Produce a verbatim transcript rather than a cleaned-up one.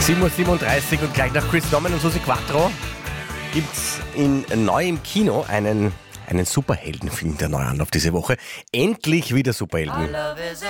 sieben Uhr siebenunddreißig und gleich nach Chris Norman und Susi Quattro gibt es in neu im Kino einen, einen Superheldenfilm, der neu anläuft diese Woche. Endlich wieder Superhelden.